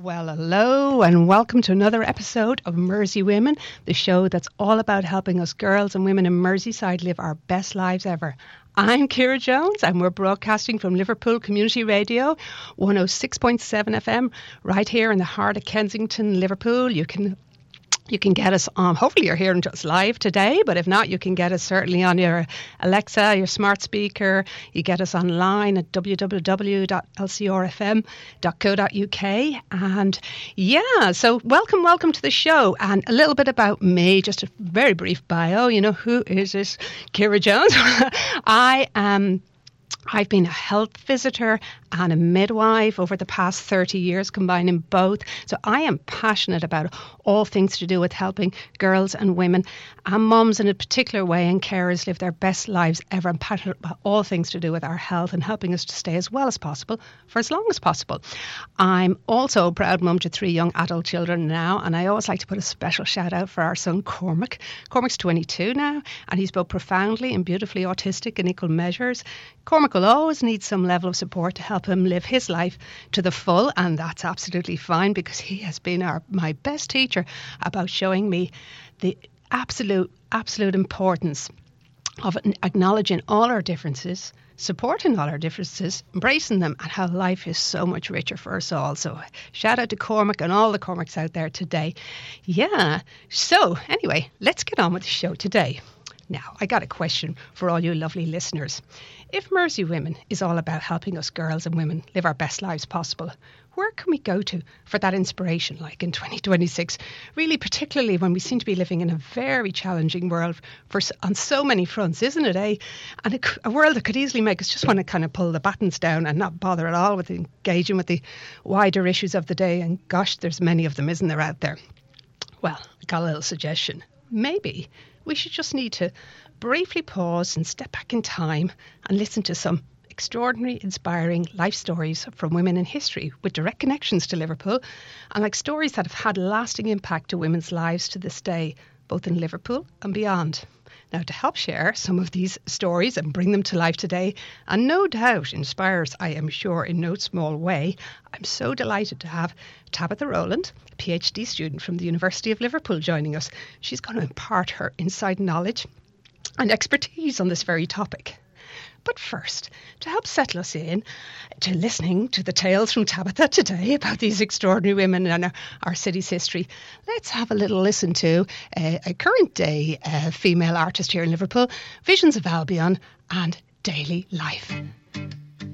Well, hello and welcome to another episode of Mersey Women, the show that's all about helping us girls and women in Merseyside live our best lives ever. I'm Ciara Jones and we're broadcasting from Liverpool Community Radio, 106.7 FM, right here in the heart of Kensington, Liverpool. You can get us on, hopefully you're hearing us live today, but if not, you can get us certainly on your Alexa, your smart speaker. You get us online at www.lcrfm.co.uk. And yeah, so welcome to the show. And a little bit about me, just a very brief bio. You know, who is this Ciara Jones? I've been a health visitor and a midwife over the past 30 years, combining both. So I am passionate about all things to do with helping girls and women and mums in a particular way and carers live their best lives ever. I'm passionate about all things to do with our health and helping us to stay as well as possible for as long as possible. I'm also a proud mum to 3 young adult children now, and I always like to put a special shout out for our son Cormac. Cormac's 22 now, and he's both profoundly and beautifully autistic in equal measures. Cormac will always need some level of support to help him live his life to the full, and that's absolutely fine because he has been my best teacher about showing me the absolute importance of acknowledging all our differences, supporting all our differences, embracing them, and how life is so much richer for us all. So shout out to Cormac and all the Cormacs out there today. Yeah, so anyway, let's get on with the show today. Now, I got a question for all you lovely listeners. If Mersey Women is all about helping us girls and women live our best lives possible, where can we go to for that inspiration, like in 2026? Really, particularly when we seem to be living in a very challenging world on so many fronts, isn't it, eh? And a world that could easily make us just want to kind of pull the buttons down and not bother at all with engaging with the wider issues of the day. And gosh, there's many of them, isn't there, out there? Well, I got a little suggestion. Maybe we should just need to briefly pause and step back in time and listen to some extraordinary, inspiring life stories from women in history with direct connections to Liverpool, and like stories that have had lasting impact to women's lives to this day, both in Liverpool and beyond. Now, to help share some of these stories and bring them to life today, and no doubt inspires, I am sure, in no small way, I'm so delighted to have Tabitha Rowland, a PhD student from the University of Liverpool, joining us. She's going to impart her inside knowledge and expertise on this very topic. But first, to help settle us in to listening to the tales from Tabitha today about these extraordinary women and our city's history, let's have a little listen to a current day female artist here in Liverpool, Visions of Albion and Daily Life.